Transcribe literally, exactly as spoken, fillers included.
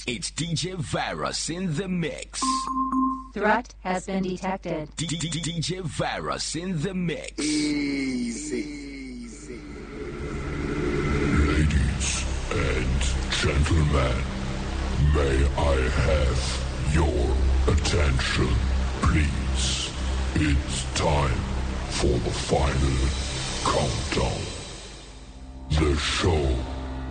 It's D J Virus in the mix. Threat has been detected. D J Virus in the mix. Easy. Ladies and gentlemen, may I have your attention, please? It's time for the final countdown. The show